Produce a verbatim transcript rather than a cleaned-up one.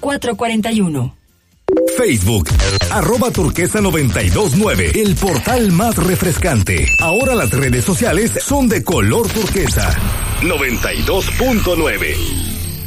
cuatro cuatro uno. Facebook, arroba turquesa noventa y dos nueve, el portal más refrescante. Ahora las redes sociales son de color turquesa. noventa y dos punto nueve.